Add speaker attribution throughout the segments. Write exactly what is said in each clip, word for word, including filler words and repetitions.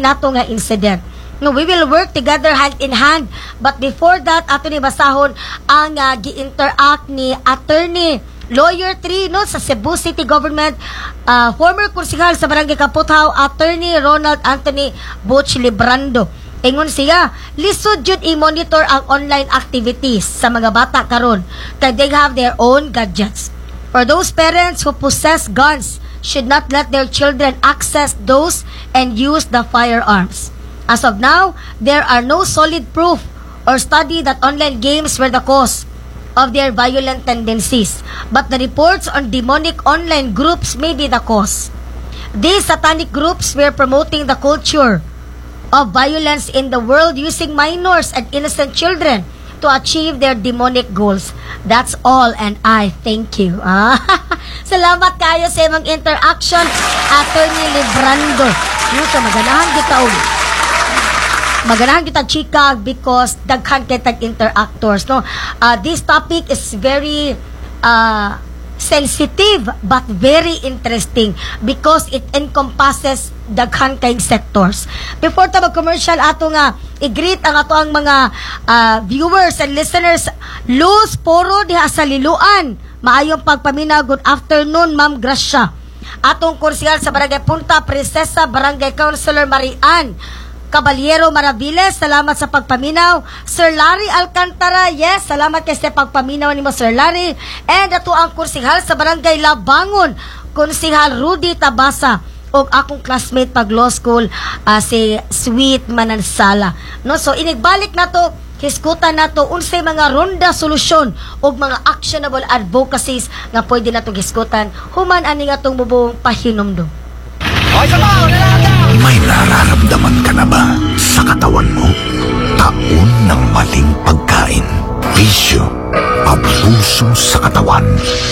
Speaker 1: nato nga incident. No, we will work together hand in hand. But before that, ato ni basahon ang uh, gi-interact ni Attorney Lawyer three no sa Cebu City Government, uh, former konsehal sa Barangay Kaputhaw, Attorney Ronald Anthony Butch Librando. Ingon siya, lisod jud i-monitor ang online activities sa mga bata karon kay they have their own gadgets. For those parents who possess guns should not let their children access those and use the firearms. As of now, there are no solid proof or study that online games were the cause of their violent tendencies, but the reports on demonic online groups may be the cause. These satanic groups were promoting the culture of violence in the world using minors and innocent children to achieve their demonic goals. That's all, and I thank you. Ah, salamat kayo sa imong interaction, Attorney Librando. Yung sa maganahan kita og maganahan kita chika because daghan kay tag interactors, no. Uh, this topic is very uh, sensitive but very interesting because it encompasses daghan kay sectors. Before ta mag-commercial, ato nga i-greet ang ato ang mga uh, viewers and listeners. Luz Poro diha sa Liloan, maayong pagpaminaw. Good afternoon, Ma'am Gracia. Atong konsehal sa Barangay Punta Princesa, Barangay Councilor Marian Caballero Maraviles, salamat sa pagpaminaw. Sir Larry Alcantara, yes, salamat kay sa pagpaminaw ni mo, Sir Larry. And ato ang konsehal sa Barangay Labangon, Konsehal Rudy Tabasa, o akong classmate pag law school, uh, si Sweet Manansala. No, so inigbalik na to, hiskutan na to, unsay mga ronda solusyon o mga actionable advocacies nga pwede na to hiskutan, human ani nga tong bubong pahinomdom.
Speaker 2: May nararamdaman ka na ba sa katawan mo? Taon ng maling pagkain, bisyo, abuso sa katawan.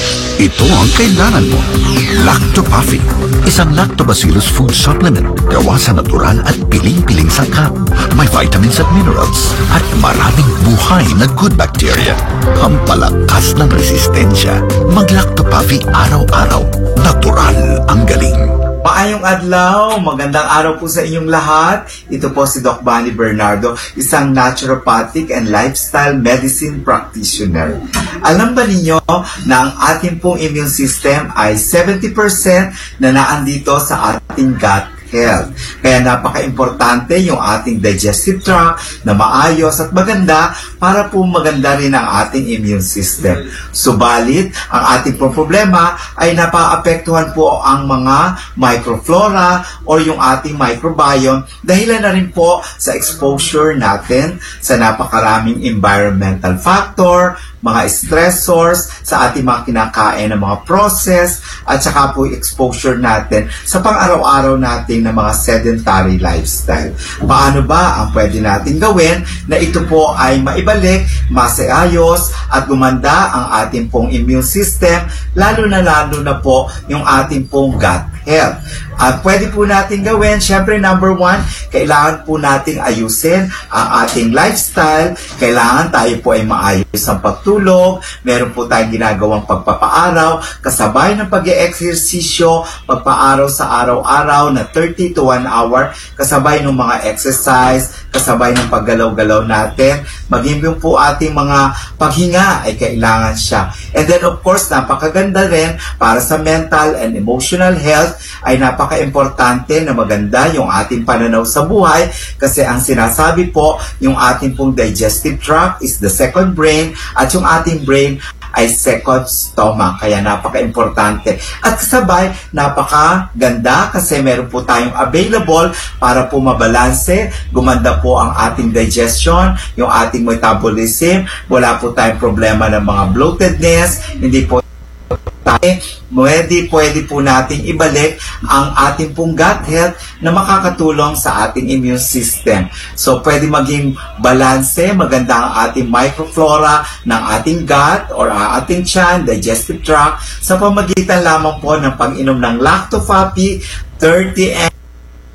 Speaker 2: Ito ang kailangan mo. Lactopafin, isang lactobacillus food supplement gawa sa natural at piling-piling sangkap. May vitamins at minerals at maraming buhay na good bacteria. Pampalakas ng resistensya. Mag-Lactopafi araw-araw. Natural ang galing.
Speaker 3: Maayong adlaw, magandang araw po sa inyong lahat. Ito po si Doc Bunny Bernardo, isang naturopathic and lifestyle medicine practitioner. Alam ba ninyo na ang ating pong immune system ay seventy percent na naandito sa ating gut health. Kaya napaka-importante yung ating digestive tract na maayos at maganda para po maganda rin ang ating immune system. Subalit, ang ating pong problema ay napaapektuhan po ang mga microflora o yung ating microbiome dahilan na rin po sa exposure natin sa napakaraming environmental factor, mga stressors sa ating mga kinakain ng mga process at saka po exposure natin sa pang-araw-araw natin ng mga sedentary lifestyle. Paano ba ang pwede natin gawin na ito po ay maibalik, maseayos at gumanda ang ating pong immune system, lalo na lalo na po yung ating pong gut health. At pwede po natin gawin, syempre number one, kailangan po natin ayusin ang ating lifestyle. Kailangan tayo po ay maayos ang pagtulog. Meron po tayong ginagawang pagpapaaraw, kasabay ng pag-e-exersisyo, pagpaaraw sa araw-araw na thirty to one hour, kasabay ng mga exercise, kasabay ng paggalaw-galaw natin. Maging yung po ating mga paghinga ay kailangan siya. And then of course, napakaganda rin para sa mental and emotional health ay napaka-importante na maganda yung ating pananaw sa buhay kasi ang sinasabi po, yung ating pong digestive tract is the second brain at yung ating brain ay second stomach. Kaya napaka-importante. At kasabay, napakaganda kasi meron po tayong available para po mabalanse, gumanda po ang ating digestion, yung ating metabolism, wala po tayong problema ng mga bloatedness, hindi po tayo, pwede, pwede po natin ibalik ang ating pong gut health na makakatulong sa ating immune system. So, pwede maging balanse, maganda ang ating microflora ng ating gut or ang ating tiyan, digestive tract, sa pamagitan lamang po ng pag-inom ng Lactopaffi thirty